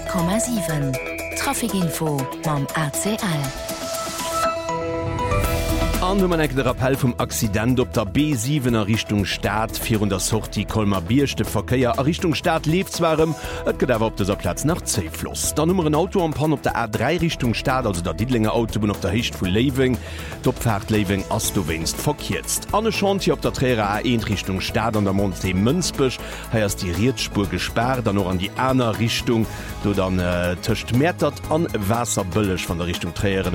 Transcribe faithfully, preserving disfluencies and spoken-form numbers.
Komma sieben. Trafikinfo mam A C L. An man eng der Appell vum Accident op der B siebener Richtung Staat fir der Sorti Kolmar Bierchte Verkeier a Richtung Staat leeftswarem, et gët awer op deser Platz nach Zeefloss. Da nummer een Auto am Pan op der A drei Richtung Staat, also der Diedlinger Autobahn op der Hecht vu Leaving, dopfahrt Leaving ass du west verkiert. Anne Chanti op der Träre A eins Richtung Staat an der Monte Münzbech, heiers die Rietspur gesperrt, dann noch an die aner Richtung, do dann äh, töcht Mätert an Wasserbëllech van der Richtung Träre